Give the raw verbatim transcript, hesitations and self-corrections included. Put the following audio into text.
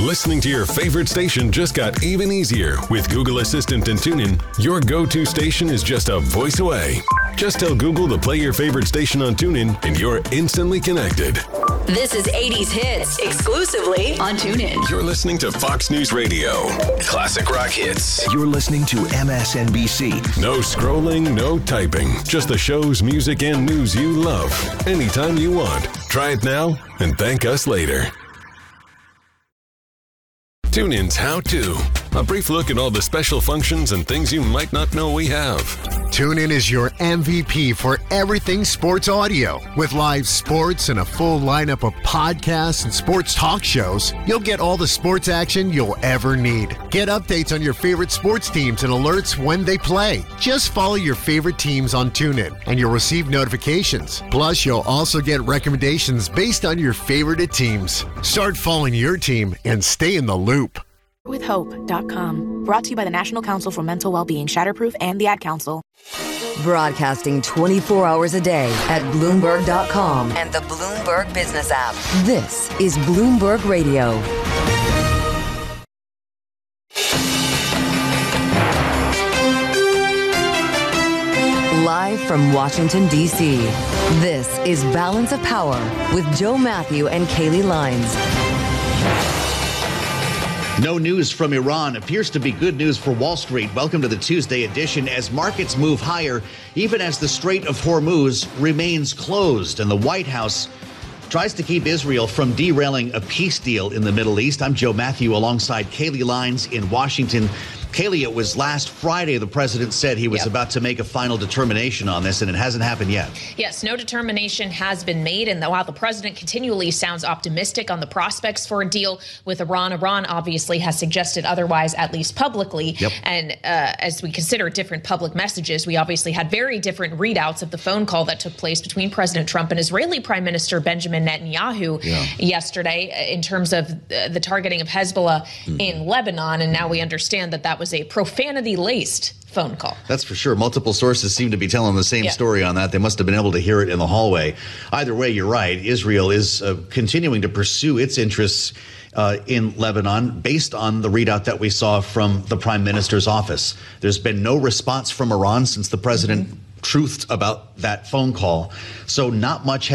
Listening to your favorite station just got even easier. With Google Assistant and TuneIn, your go-to station is just a voice away. Just tell Google to play your favorite station on TuneIn and you're instantly connected. This is eighties Hits, exclusively on TuneIn. You're listening to Fox News Radio. Classic rock hits. You're listening to M S N B C. No scrolling, no typing. Just the shows, music, and news you love. Anytime you want. Try it now and thank us later. TuneIn's How To. A brief look at all the special functions and things you might not know we have. TuneIn is your M V P for everything sports audio. With live sports and a full lineup of podcasts and sports talk shows, you'll get all the sports action you'll ever need. Get updates on your favorite sports teams and alerts when they play. Just follow your favorite teams on TuneIn and you'll receive notifications. Plus, you'll also get recommendations based on your favorite teams. Start following your team and stay in the loop. with hope dot com. Brought to you by the National Council for Mental Wellbeing, Shatterproof, and the Ad Council. Broadcasting twenty-four hours a day at Bloomberg dot com and the Bloomberg Business app. This is Bloomberg Radio. Live from Washington, D C, this is Balance of Power with Joe Matthew and Kaylee Lines. No news from Iran appears to be good news for Wall Street. Welcome to the Tuesday edition as markets move higher, even as the Strait of Hormuz remains closed and the White House tries to keep Israel from derailing a peace deal in the Middle East. I'm Joe Matthew alongside Kaylee Lines in Washington. Kaylee, it was last Friday the president said he was yep. about to make a final determination on this, and it hasn't happened yet. Yes, no determination has been made. And while the president continually sounds optimistic on the prospects for a deal with Iran, Iran obviously has suggested otherwise, at least publicly. Yep. And uh, as we consider different public messages, we obviously had very different readouts of the phone call that took place between President Trump and Israeli Prime Minister Benjamin Netanyahu yeah. yesterday in terms of the targeting of Hezbollah mm-hmm. in Lebanon. And now we understand that that was a profanity-laced phone call. That's for sure. Multiple sources seem to be telling the same yeah. story on that. They must have been able to hear it in the hallway. Either way, you're right. Israel is uh, continuing to pursue its interests uh, in Lebanon based on the readout that we saw from the prime minister's office. There's been no response from Iran since the president mm-hmm. truthed about that phone call. So not much